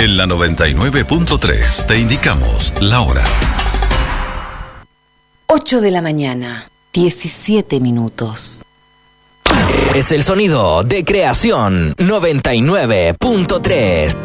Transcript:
En la 99.3 te indicamos la hora. 8 de la mañana, 17 minutos. Es el sonido de Creación 99.3.